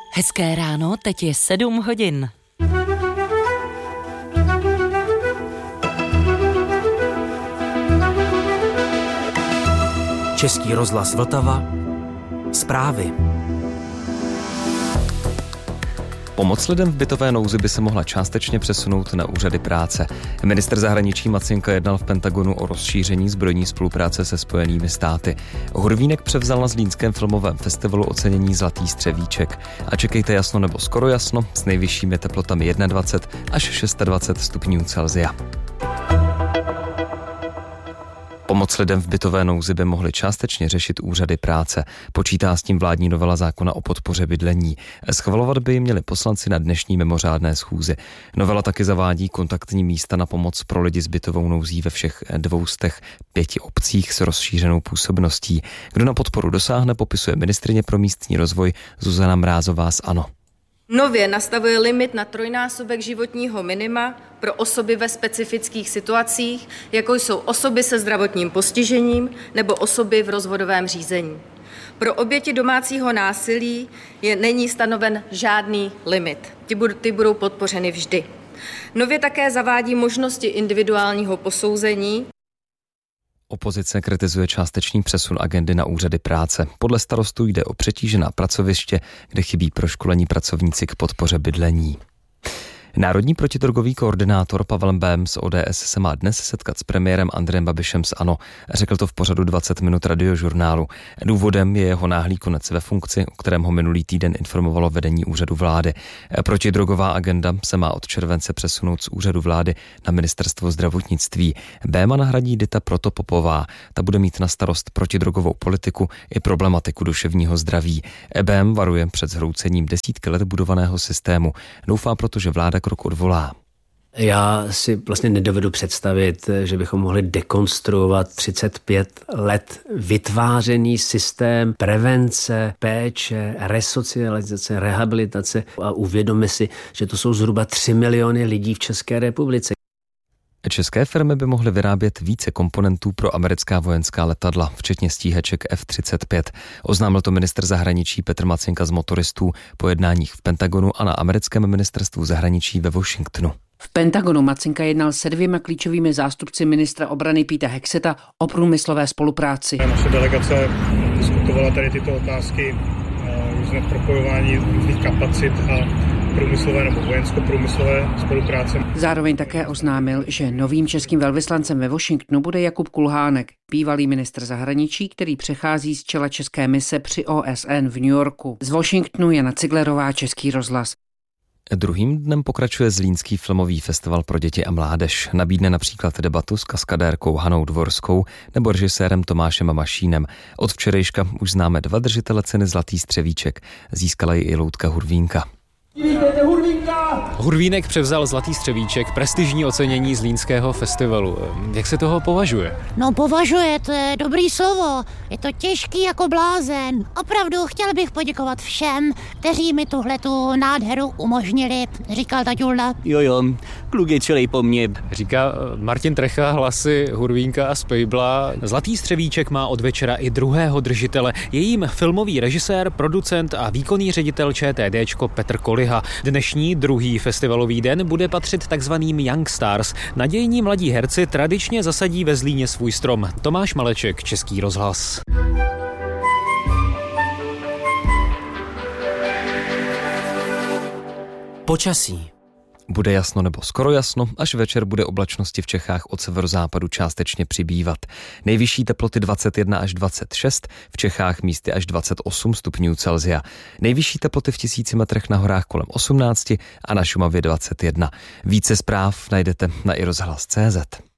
Hezké ráno, teď je 7 hodin. Český rozhlas Vltava. Zprávy. Pomoc lidem v bytové nouzi by se mohla částečně přesunout na úřady práce. Ministr zahraničí Macinka jednal v Pentagonu o rozšíření zbrojní spolupráce se Spojenými státy. Hurvínek převzal na Zlínském filmovém festivalu ocenění Zlatý střevíček. A čekejte jasno nebo skoro jasno, s nejvyššími teplotami 21 až 26 stupňů Celsia. Pomoc lidem v bytové nouzi by mohly částečně řešit úřady práce. Počítá s tím vládní novela zákona o podpoře bydlení. Schvalovat by ji měli poslanci na dnešní mimořádné schůzi. Novela taky zavádí kontaktní místa na pomoc pro lidi s bytovou nouzí ve všech 205 obcích s rozšířenou působností. Kdo na podporu dosáhne, popisuje ministryně pro místní rozvoj Zuzana Mrázová z ANO. Nově nastavuje limit na 3násobek životního minima pro osoby ve specifických situacích, jako jsou osoby se zdravotním postižením nebo osoby v rozvodovém řízení. Pro oběti domácího násilí není stanoven žádný limit. Ty budou podpořeny vždy. Nově také zavádí možnosti individuálního posouzení. Opozice kritizuje částečný přesun agendy na úřady práce. Podle starostů jde o přetížená pracoviště, kde chybí proškolení pracovníci k podpoře bydlení. Národní protidrogový koordinátor Pavel Bém z ODS se má dnes setkat s premiérem Andrejem Babišem z ANO. Řekl to v pořadu 20 minut radiožurnálu. Důvodem je jeho náhlý konec ve funkci, o kterém ho minulý týden informovalo vedení úřadu vlády. Protidrogová agenda se má od července přesunout z úřadu vlády na ministerstvo zdravotnictví. Béma nahradí Dita Protopopová. Ta bude mít na starost protidrogovou politiku i problematiku duševního zdraví. Bém varuje před zhroucením desítky let budovaného systému. Doufá proto, že vláda krok odvolá. Já si vlastně nedovedu představit, že bychom mohli dekonstruovat 35 let vytvářený systém prevence, péče, resocializace, rehabilitace a uvědomme si, že to jsou zhruba 3 miliony lidí v České republice. České firmy by mohly vyrábět více komponentů pro americká vojenská letadla, včetně stíhaček F-35. Oznámil to ministr zahraničí Petr Macinka z Motoristů po jednáních v Pentagonu a na americkém ministerstvu zahraničí ve Washingtonu. V Pentagonu Macinka jednal se 2 klíčovými zástupci ministra obrany Peta Hexeta o průmyslové spolupráci. Naše delegace diskutovala tady tyto otázky, různé propojování různých kapacit a průmyslové nebo vojensko-průmyslové spolupráce. Zároveň také oznámil, že novým českým velvyslancem ve Washingtonu bude Jakub Kulhánek, bývalý ministr zahraničí, který přechází z čela české mise při OSN v New Yorku. Z Washingtonu Jana Ciglerová, Český rozhlas. Druhým dnem pokračuje Zlínský filmový festival pro děti a mládež. Nabídne například debatu s kaskadérkou Hanou Dvorskou nebo režisérem Tomášem Mašínem. Od včerejška už známe 2 držitele ceny Zlatý střevíček. Získala ji i Loutka Hurvínka. Hurvínek převzal Zlatý střevíček, prestižní ocenění Zlínského festivalu. Jak se toho považuje? No považuje, to je dobrý slovo. Je to těžký jako blázen. Opravdu chtěl bych poděkovat všem, kteří mi tuhletu nádheru umožnili, říkal taťulda. Jo, kluk je celý po mně. Říká Martin Trecha, hlasy Hurvínka a Spejbla. Zlatý střevíček má od večera i druhého držitele. Je jím filmový režisér, producent a výkonný ředitel ČTDčko Petr Koliha. Dnešní druhý festivalový den bude patřit takzvaným Young Stars. Nadějní mladí herci tradičně zasadí ve Zlíně svůj strom. Tomáš Maleček, Český rozhlas. Počasí. Bude jasno nebo skoro jasno, až večer bude oblačnosti v Čechách od severozápadu částečně přibývat. Nejvyšší teploty 21 až 26, v Čechách místy až 28 stupňů Celsia. Nejvyšší teploty v 1000 metrech na horách kolem 18 a na Šumavě 21. Více zpráv najdete na iRozhlas.cz.